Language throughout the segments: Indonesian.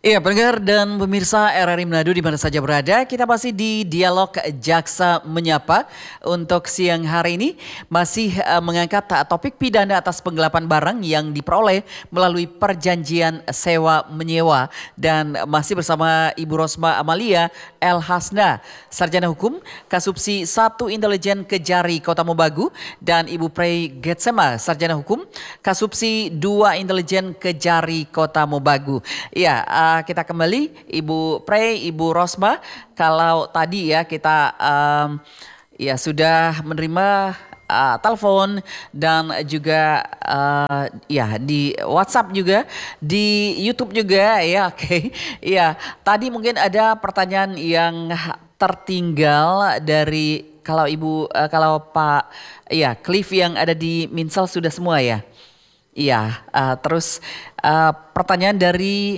Iya, pendengar dan pemirsa RRI Manado di mana saja berada, kita masih di dialog Jaksa Menyapa untuk siang hari ini masih mengangkat topik pidana atas penggelapan barang yang diperoleh melalui perjanjian sewa menyewa dan masih bersama Ibu Rosma Amalia El Hasna, Sarjana Hukum, Kasubsi 1 Intelijen Kejari Kota Mobagu dan Ibu Prei Getsema, Sarjana Hukum, Kasubsi 2 Intelijen Kejari Kota Mobagu. Iya, kita kembali Ibu Prei, Ibu Rosma. Kalau tadi ya kita ya sudah menerima telepon dan juga ya di WhatsApp juga, di YouTube juga ya. Oke. Ya, tadi mungkin ada pertanyaan yang tertinggal dari kalau Ibu kalau Pak ya Cliff yang ada di Minsel sudah semua ya. Iya, terus pertanyaan dari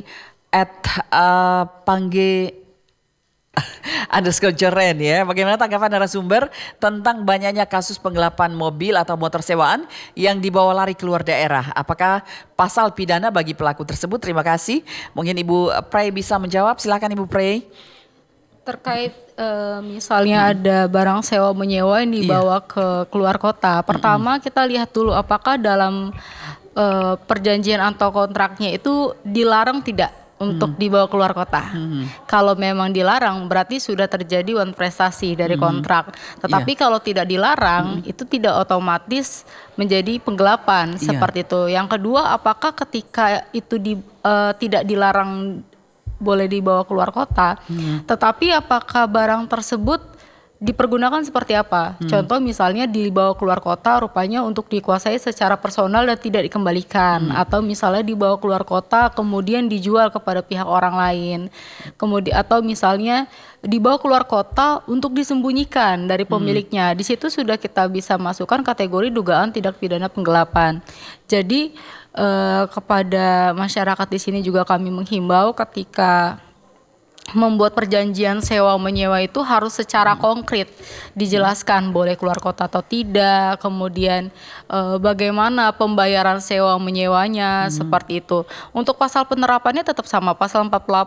Pangge underscore Joren ya. Bagaimana tanggapan narasumber tentang banyaknya kasus penggelapan mobil atau motor sewaan yang dibawa lari keluar daerah? Apakah pasal pidana bagi pelaku tersebut? Terima kasih. Mungkin Ibu Prei bisa menjawab. Silakan Ibu Prei. Terkait misalnya ada barang sewa menyewa yang dibawa ke keluar kota. Pertama kita lihat dulu apakah dalam perjanjian atau kontraknya itu dilarang tidak untuk dibawa keluar kota. Kalau memang dilarang berarti sudah terjadi one prestasi dari kontrak. Tetapi kalau tidak dilarang itu tidak otomatis menjadi penggelapan seperti itu. Yang kedua, apakah ketika itu tidak dilarang boleh dibawa keluar kota, tetapi apakah barang tersebut dipergunakan seperti apa? Contoh misalnya dibawa keluar kota rupanya untuk dikuasai secara personal dan tidak dikembalikan, atau misalnya dibawa keluar kota kemudian dijual kepada pihak orang lain. Kemudian atau misalnya dibawa keluar kota untuk disembunyikan dari pemiliknya. Di situ sudah kita bisa masukkan kategori dugaan tindak pidana penggelapan. Jadi kepada masyarakat di sini juga kami menghimbau ketika membuat perjanjian sewa menyewa itu harus secara konkret dijelaskan boleh keluar kota atau tidak, kemudian bagaimana pembayaran sewa menyewanya seperti itu. Untuk pasal penerapannya tetap sama, pasal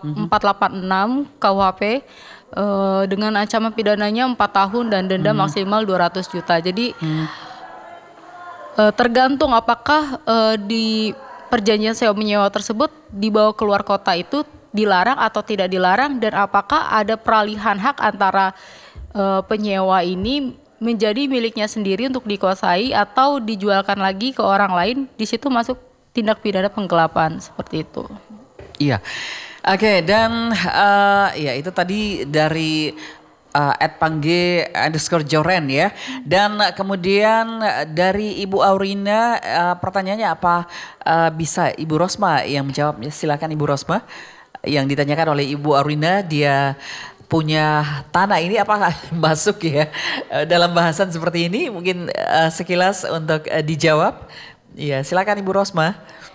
486 KUHP dengan ancaman pidananya 4 tahun dan denda maksimal 200 juta. Jadi tergantung apakah di perjanjian sewa menyewa tersebut dibawa keluar kota itu dilarang atau tidak dilarang, dan apakah ada peralihan hak antara penyewa ini menjadi miliknya sendiri untuk dikuasai atau dijualkan lagi ke orang lain. Di situ masuk tindak pidana penggelapan seperti itu. Iya. Oke, dan ya itu tadi dari @pangge underscore Joren ya. Dan kemudian dari Ibu Aurina pertanyaannya apa bisa Ibu Rosma yang menjawabnya? Silakan Ibu Rosma. Yang ditanyakan oleh Ibu Aurina, dia punya tanah ini apakah masuk ya dalam bahasan seperti ini? Mungkin sekilas untuk dijawab. Ya, silakan Ibu Rosma.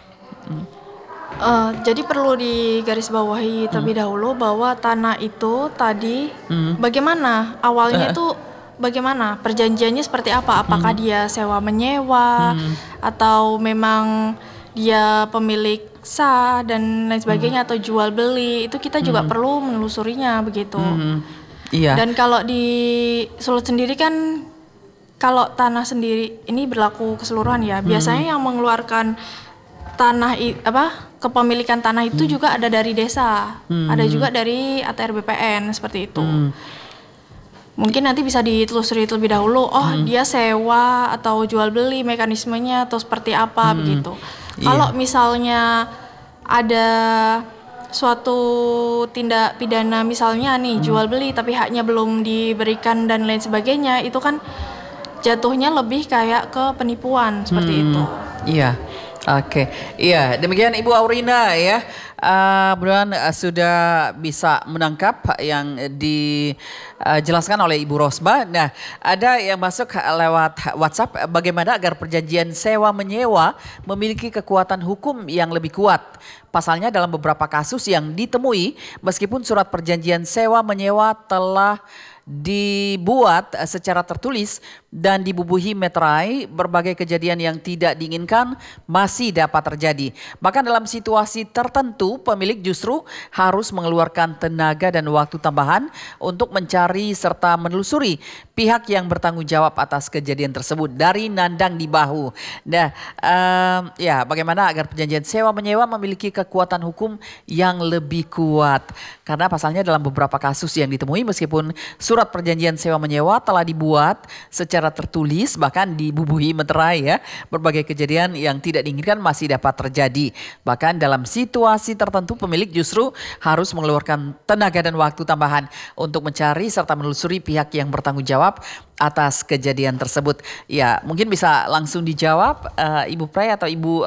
Jadi perlu digarisbawahi terlebih dahulu bahwa tanah itu tadi bagaimana awalnya itu bagaimana perjanjiannya seperti apa? Apakah dia sewa menyewa atau memang dia pemilik sah dan lain sebagainya atau jual beli, itu kita juga perlu menelusurinya begitu. Iya. Dan kalau di Sulut sendiri kan kalau tanah sendiri ini berlaku keseluruhan ya. Biasanya yang mengeluarkan tanah kepemilikan tanah itu juga ada dari desa, ada juga dari ATR BPN seperti itu. Mungkin nanti bisa ditelusuri terlebih dahulu. Dia sewa atau jual beli, mekanismenya atau seperti apa begitu. Kalau misalnya ada suatu tindak pidana misalnya nih jual beli tapi haknya belum diberikan dan lain sebagainya, itu kan jatuhnya lebih kayak ke penipuan seperti itu. Iya. Oke, iya demikian Ibu Aurina ya. Mudah-mudahan sudah bisa menangkap yang dijelaskan oleh Ibu Rosma. Nah, ada yang masuk lewat WhatsApp, bagaimana agar perjanjian sewa menyewa memiliki kekuatan hukum yang lebih kuat. Pasalnya dalam beberapa kasus yang ditemui, meskipun surat perjanjian sewa menyewa telah dibuat secara tertulis, dan dibubuhi meterai, berbagai kejadian yang tidak diinginkan masih dapat terjadi. Bahkan dalam situasi tertentu, pemilik justru harus mengeluarkan tenaga dan waktu tambahan untuk mencari serta menelusuri pihak yang bertanggung jawab atas kejadian tersebut. Dari Nandang di Bahu. Nah, ya bagaimana agar perjanjian sewa menyewa memiliki kekuatan hukum yang lebih kuat? Karena pasalnya dalam beberapa kasus yang ditemui, meskipun surat perjanjian sewa menyewa telah dibuat secara tertulis, bahkan dibubuhi meterai ya, berbagai kejadian yang tidak diinginkan masih dapat terjadi. Bahkan dalam situasi tertentu pemilik justru harus mengeluarkan tenaga dan waktu tambahan untuk mencari serta menelusuri pihak yang bertanggung jawab atas kejadian tersebut. Ya, mungkin bisa langsung dijawab Ibu Pray atau Ibu